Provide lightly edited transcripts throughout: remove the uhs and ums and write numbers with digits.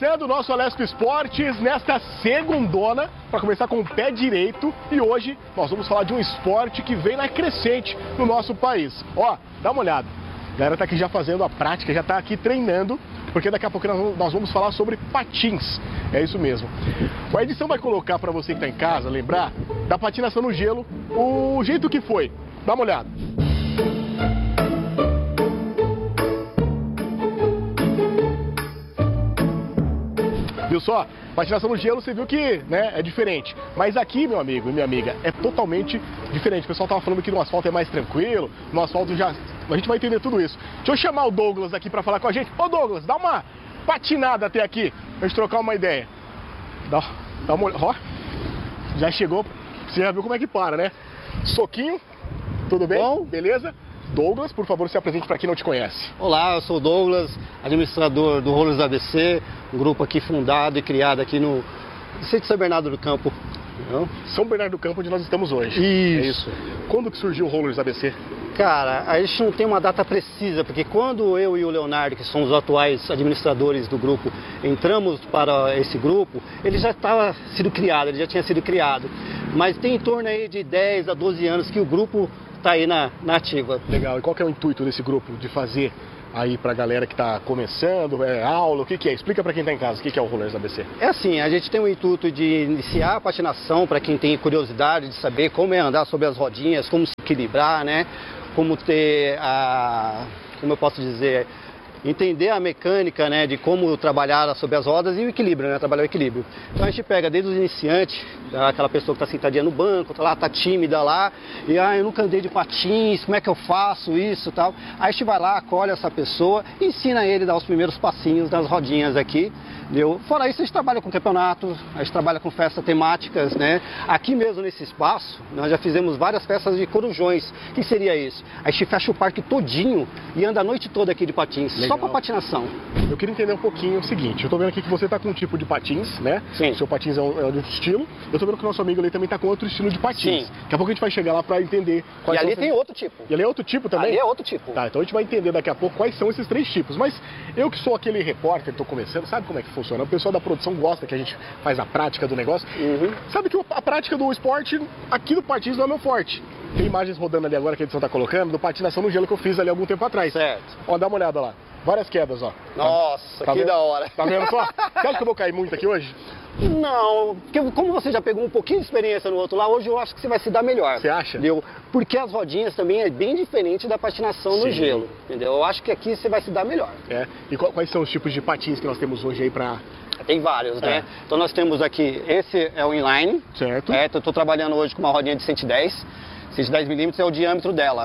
Chegando o nosso Alesp Esportes nesta segundona, para começar com o pé direito. E hoje nós vamos falar de um esporte que vem na crescente no nosso país. Ó, dá uma olhada. A galera tá aqui já fazendo a prática, já tá aqui treinando, porque daqui a pouco nós vamos falar sobre patins. É isso mesmo. A edição vai colocar para você que tá em casa, lembrar da patinação no gelo, o jeito que foi. Dá uma olhada. Viu só? Patinação no gelo, você viu que, né, é diferente. Mas aqui, meu amigo e minha amiga, é totalmente diferente. O pessoal tava falando que no asfalto é mais tranquilo, no asfalto já... A gente vai entender tudo isso. Deixa eu chamar o Douglas aqui pra falar com a gente. Ô Douglas, dá uma patinada até aqui, pra gente trocar uma ideia. Dá uma olhada. Ó, já chegou. Você já viu como é que para, né? Soquinho, tudo bem? Bom. Beleza? Douglas, por favor, se apresente para quem não te conhece. Olá, eu sou o Douglas, administrador do Rollers ABC, um grupo aqui fundado e criado aqui no distrito de São Bernardo do Campo. São Bernardo do Campo, onde nós estamos hoje. Isso. É isso. Quando que surgiu o Rollers ABC? Cara, a gente não tem uma data precisa, porque quando eu e o Leonardo, que somos os atuais administradores do grupo, entramos para esse grupo, ele já estava sido criado, ele já tinha sido criado. Mas tem em torno aí de 10 a 12 anos que o grupo está aí na ativa. Legal. E qual que é o intuito desse grupo de fazer aí pra galera que está começando, aula, o que é? Explica para quem está em casa, o que é o Rollers ABC. É assim, a gente tem o intuito de iniciar a patinação para quem tem curiosidade de saber como é andar sobre as rodinhas, como se equilibrar, né? Como ter como eu posso dizer, entender a mecânica, né, de como trabalhar sobre as rodas e o equilíbrio, né, trabalhar o equilíbrio. Então a gente pega desde os iniciantes, aquela pessoa que está sentadinha no banco, tá tímida lá, e eu nunca andei de patins, como é que eu faço isso e tal. Aí a gente vai lá, acolhe essa pessoa e ensina ele a dar os primeiros passinhos nas rodinhas aqui. Entendeu? Fora isso, a gente trabalha com campeonatos, a gente trabalha com festas temáticas, né? Aqui mesmo nesse espaço, nós já fizemos várias festas de corujões. O que seria isso? A gente fecha o parque todinho e anda a noite toda aqui de patins, Legal. só para patinação. Eu queria entender um pouquinho o seguinte, eu tô vendo aqui que você tá com um tipo de patins, né? Sim. O seu patins é de outro estilo. Eu tô vendo que o nosso amigo ali também tá com outro estilo de patins. Sim. Daqui a pouco a gente vai chegar lá pra entender E ali tem outro tipo. E ali é outro tipo também? Ali é outro tipo. Tá, então a gente vai entender daqui a pouco quais são esses três tipos. Mas eu que sou aquele repórter, tô começando, sabe como é que funciona? O pessoal da produção gosta que a gente faz a prática do negócio. Uhum. Sabe que a prática do esporte aqui do patins não é meu forte. Tem imagens rodando ali agora que a edição tá colocando, do patinação no gelo que eu fiz ali algum tempo atrás. Certo. Ó, dá uma olhada lá. Várias quedas, ó. Nossa, Tá que vendo? da hora. Tá vendo só? Você acha que eu vou cair muito aqui hoje? Não, porque como você já pegou um pouquinho de experiência no outro lá, hoje eu acho que você vai se dar melhor. Você acha? Entendeu? Porque as rodinhas também é bem diferente da patinação no Sim. gelo, entendeu? Eu acho que aqui você vai se dar melhor. É. E quais são os tipos de patins que nós temos hoje aí pra... Tem vários, né? Então nós temos aqui, esse é o inline. Certo. Eu estou trabalhando hoje com uma rodinha de 110 milímetros é o diâmetro dela.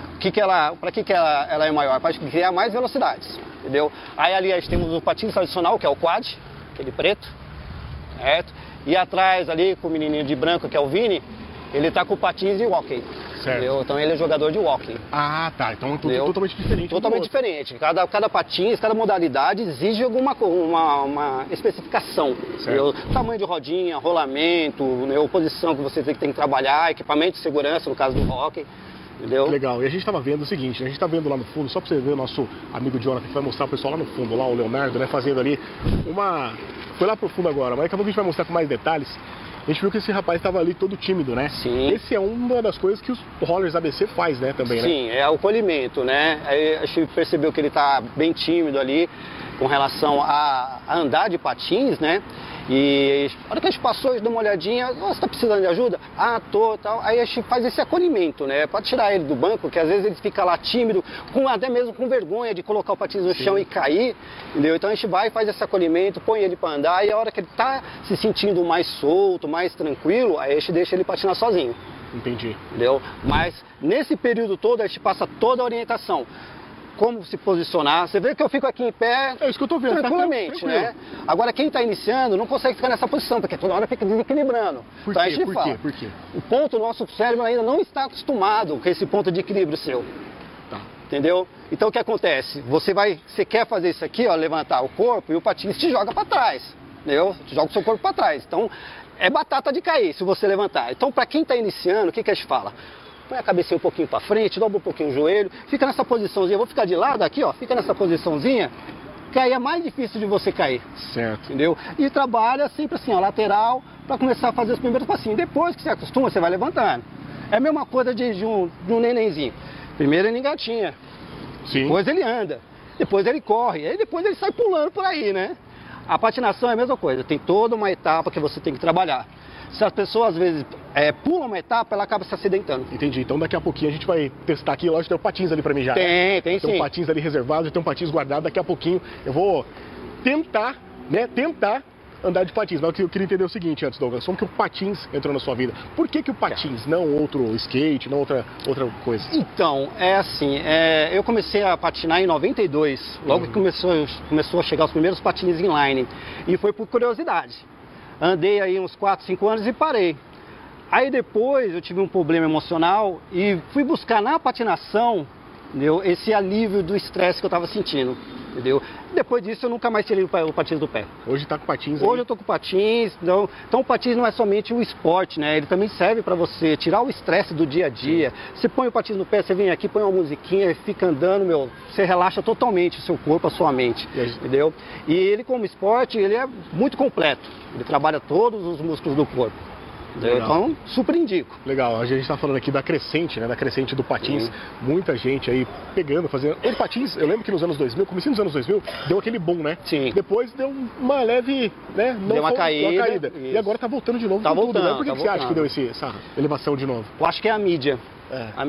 Para que ela é maior? Para criar mais velocidades, entendeu? Aí ali temos o patins tradicional, que é o quad, aquele preto, certo? E atrás ali, com o menininho de branco, que é o Vini, ele tá com o patins e walking. Certo. Entendeu? Então ele é jogador de walking. Ah, tá. Então é tudo totalmente diferente. Totalmente diferente. Cada patins, cada modalidade exige uma especificação. Entendeu? Tamanho de rodinha, rolamento, né, posição que você tem que trabalhar, equipamento de segurança, no caso do hockey. Entendeu? Legal. E a gente estava vendo o seguinte, a gente está vendo lá no fundo, só para você ver o nosso amigo Jonathan, que vai mostrar o pessoal lá no fundo, lá o Leonardo, né, fazendo ali uma... Foi lá pro fundo agora, mas daqui a pouco a gente vai mostrar com mais detalhes. A gente viu que esse rapaz estava ali todo tímido, né? Sim. Esse é uma das coisas que os Rollers ABC faz, né, também, né? Sim, é o acolhimento, né? Aí a gente percebeu que ele está bem tímido ali com relação a andar de patins, né? E a hora que a gente passou, a gente deu uma olhadinha, você tá precisando de ajuda? Ah, tô, tal. Aí a gente faz esse acolhimento, né? Pra tirar ele do banco, que às vezes ele fica lá tímido, até mesmo com vergonha de colocar o patins no chão e cair, entendeu? Então a gente vai, faz esse acolhimento, põe ele pra andar, e a hora que ele tá se sentindo mais solto, mais tranquilo, aí a gente deixa ele patinar sozinho. Entendi. Entendeu? Mas nesse período todo a gente passa toda a orientação. Como se posicionar. Você vê que eu fico aqui em pé é isso que eu tô vendo, tranquilamente, tá né? Agora quem está iniciando não consegue ficar nessa posição, porque toda hora fica desequilibrando. Por então quê? a gente fala, Por quê? o ponto, o nosso cérebro ainda não está acostumado com esse ponto de equilíbrio seu. Tá. Entendeu? Então o que acontece? Você quer fazer isso aqui, ó, levantar o corpo e o patins te joga para trás. Entendeu? Te joga o seu corpo para trás. Então é batata de cair se você levantar. Então para quem está iniciando, o que a gente fala? Põe a cabecinha um pouquinho para frente, dobra um pouquinho o joelho, fica nessa posiçãozinha. Eu vou ficar de lado aqui, ó, fica nessa posiçãozinha, porque aí é mais difícil de você cair. Certo. Entendeu? E trabalha sempre assim, ó, lateral, para começar a fazer os primeiros passinhos. Depois que você acostuma, você vai levantando. É a mesma coisa de um nenenzinho. Primeiro ele engatinha, Sim. depois ele anda, depois ele corre, aí depois ele sai pulando por aí, né? A patinação é a mesma coisa, tem toda uma etapa que você tem que trabalhar. Se as pessoas às vezes pulam uma etapa, ela acaba se acidentando. Entendi. Então daqui a pouquinho a gente vai testar aqui. Lógico, tem um patins ali pra mim já. Tem Tem sim. um patins ali reservado, tem um patins guardado. Daqui a pouquinho eu vou tentar, né? Tentar andar de patins. Mas eu queria entender o seguinte antes, Douglas. Como que o patins entrou na sua vida? Por que o patins, não outro skate, não outra coisa? Então, é assim, eu comecei a patinar em 92, logo que começou a chegar os primeiros patins inline. E foi por curiosidade. Andei aí uns 4, 5 anos e parei. Aí depois eu tive um problema emocional e fui buscar na patinação, entendeu, esse alívio do estresse que eu estava sentindo, entendeu? Depois disso eu nunca mais tirei o patins do pé. Hoje tá com patins aí. Hoje eu tô com patins, então o patins não é somente o esporte, né? Ele também serve para você tirar o estresse do dia a dia. Você põe o patins no pé, você vem aqui, põe uma musiquinha e fica andando, você relaxa totalmente o seu corpo, a sua mente, entendeu? E ele como esporte, ele é muito completo. Ele trabalha todos os músculos do corpo. Então, super indico. Legal, a gente tá falando aqui da crescente, né? Da crescente do patins. Sim. Muita gente aí pegando, fazendo. O patins, eu lembro que nos anos 2000, comecei nos anos 2000, deu aquele boom, né? Sim. Depois deu uma leve, né? Não deu uma caída. E agora tá voltando de novo. Tá voltando. Tudo, né? Por que você acha que deu essa elevação de novo? Eu acho que é a mídia.